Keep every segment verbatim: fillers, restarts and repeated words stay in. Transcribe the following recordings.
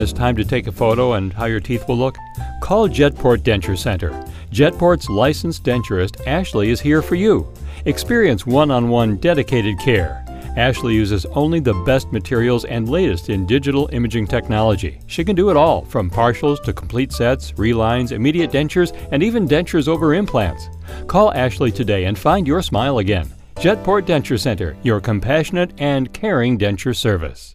It's time to take a photo and how your teeth will look? Call Jetport Denture Center. Jetport's licensed denturist, Ashley, is here for you. Experience one-on-one dedicated care. Ashley uses only the best materials and latest in digital imaging technology. She can do it all, from partials to complete sets, relines, immediate dentures, and even dentures over implants. Call Ashley today and find your smile again. Jetport Denture Center, your compassionate and caring denture service.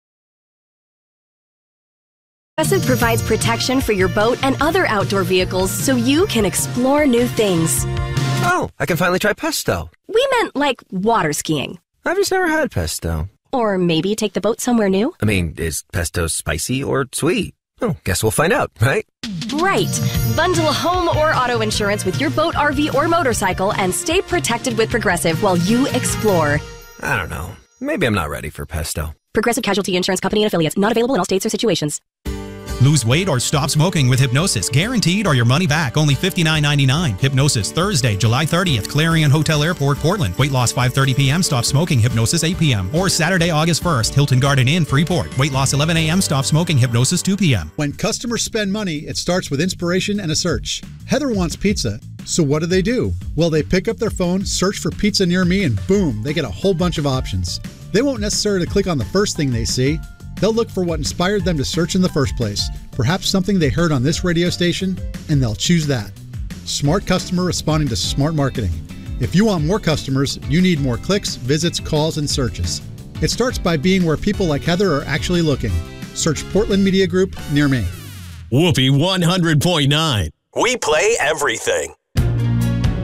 Progressive provides protection for your boat and other outdoor vehicles so you can explore new things. Oh, I can finally try pesto. We meant like water skiing. I've just never had pesto. Or maybe take the boat somewhere new. I mean, is pesto spicy or sweet? Oh, guess we'll find out, right? Right. Bundle home or auto insurance with your boat, R V, or motorcycle and stay protected with Progressive while you explore. I don't know. Maybe I'm not ready for pesto. Progressive Casualty Insurance Company and Affiliates. Not available in all states or situations. Lose weight or stop smoking with Hypnosis. Guaranteed or your money back. Only fifty-nine ninety-nine. Hypnosis, Thursday, July thirtieth. Clarion Hotel Airport, Portland. Weight loss five thirty p.m. Stop smoking. Hypnosis eight p.m. Or Saturday, August first. Hilton Garden Inn, Freeport. Weight loss eleven a.m. Stop smoking. Hypnosis two p.m. When customers spend money, it starts with inspiration and a search. Heather wants pizza. So what do they do? Well, they pick up their phone, search for pizza near me, and boom, they get a whole bunch of options. They won't necessarily click on the first thing they see. They'll look for what inspired them to search in the first place, perhaps something they heard on this radio station, and they'll choose that. Smart customer responding to smart marketing. If you want more customers, you need more clicks, visits, calls, and searches. It starts by being where people like Heather are actually looking. Search Portland Media Group near me. Whoopee one hundred point nine. We play everything.